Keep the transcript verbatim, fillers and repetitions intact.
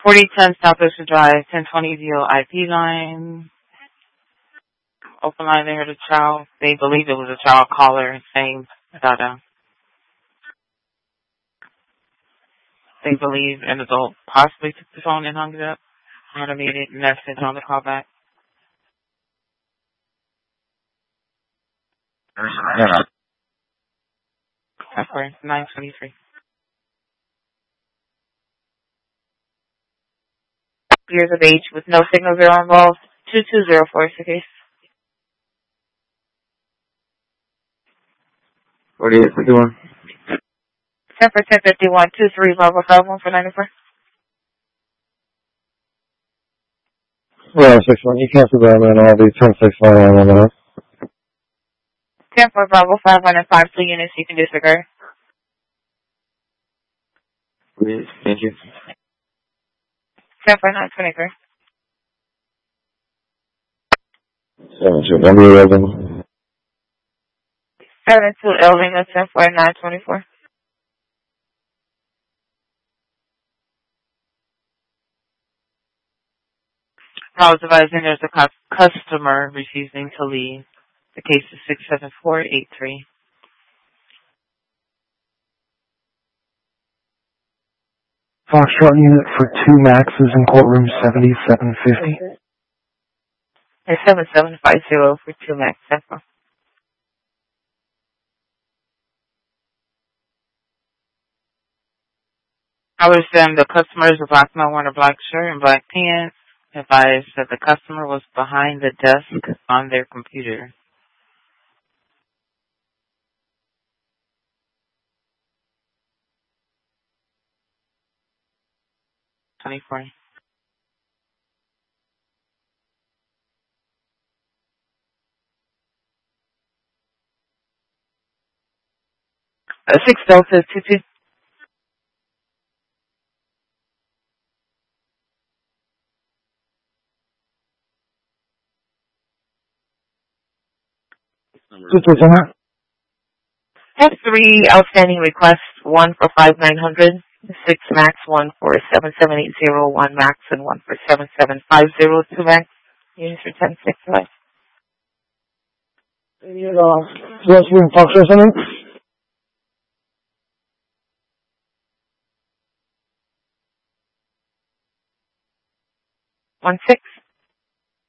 forty ten Southwest Drive, ten twenty Zero I P line. Open line, they heard a child. They believe it was a child caller saying that uh, they believe an adult possibly took the phone and hung it up. Automated message on the callback. Yeah. That's right, nine twenty-three. Years of age with no signal zero involved. two two zero four is the case. forty-eight fifty-one. ten for ten fifty-one, two three Bravo five one for ninety-four. Yeah, six one. You can't survive man. All these ten six one on the ten for Bravo five one and five two units you can disregard. Please, thank you. ten for nine twenty-three. seven two. Number eleven. seven two Elving, ten for nine twenty-four. I was advising there's a cu- customer refusing to leave. The case is six seven four eight three. Foxtrot unit for two Maxes in courtroom seventy-seven fifty. It's seven seven five zero for two Max Central. I would assume the customer is a black male wearing a black shirt and black pants. Advised that the customer was behind the desk on their computer. twenty-four. Uh, six Delta two two. Have three outstanding requests, one for five nine hundred, six Max, one for seven seven eight zero, one Max, and one for seven seven five zero, two Max. Units for ten six five. Any of the West Wing Fox or something? One six.